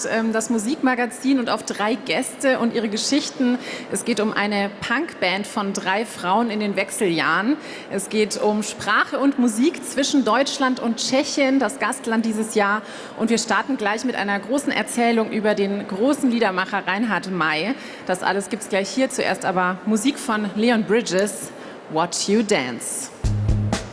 das Musikmagazin und auf 3 Gäste und ihre Geschichten. Es geht um eine Punkband von 3 Frauen in den Wechseljahren. Es geht um Sprache und Musik zwischen Deutschland und Tschechien, das Gastland dieses Jahr. Und wir starten gleich mit einer großen Erzählung über den großen Liedermacher Reinhard May. Das alles gibt's gleich hier. Zuerst aber Musik von Leon Bridges, Watch You Dance.